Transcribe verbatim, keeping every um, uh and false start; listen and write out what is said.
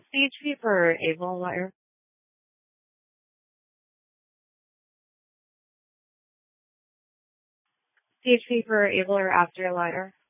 C H P for able liar. C H P for able or after liar.